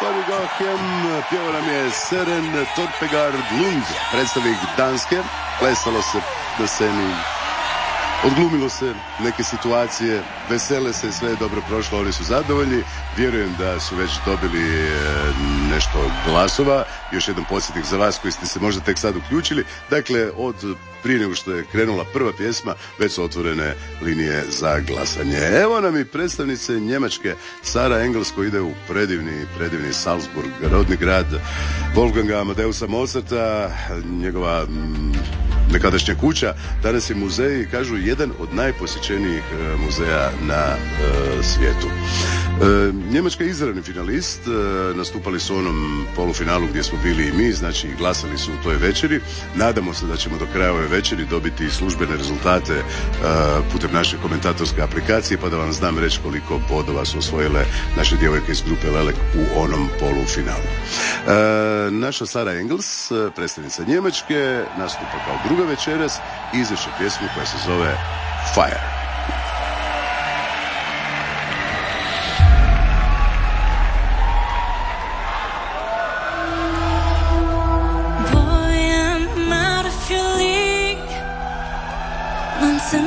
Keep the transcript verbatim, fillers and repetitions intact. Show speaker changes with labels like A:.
A: Tony Gohem, pjevao nam je Søren Torpegard Lund, predstavnik Danske. Plesalo se na sceni, odglumilo se neke situacije, vesele se, sve je dobro prošlo, oni su zadovoljni. Vjerujem da su već dobili nešto glasova. Još jedan podsjetnik za vas koji ste se možda tek sad uključili. Dakle, od prije nego što je krenula prva pjesma, već su otvorene linije za glasanje. Evo nam i predstavnice Njemačke, Sara Engels, koja ide u predivni, predivni Salzburg, rodni grad Wolfganga Amadeusa Mozarta, njegova nekadašnja kuća, danas je muzej i kažu jedan od najposjećenijih muzeja na e, svijetu. E, Njemačka je izravni finalist, e, nastupali su u onom polufinalu gdje smo bili i mi, znači glasali su u toj večeri. Nadamo se da ćemo do kraja ove večeri dobiti službene rezultate e, putem naše komentatorske aplikacije, pa da vam znam reći koliko bodova su osvojile naše djevojke iz grupe Lelek u onom polufinalu. E, naša Sara Engels, predstavnica Njemačke, nastupa kao druga večeras i izveše pjesmu koja se zove Fire.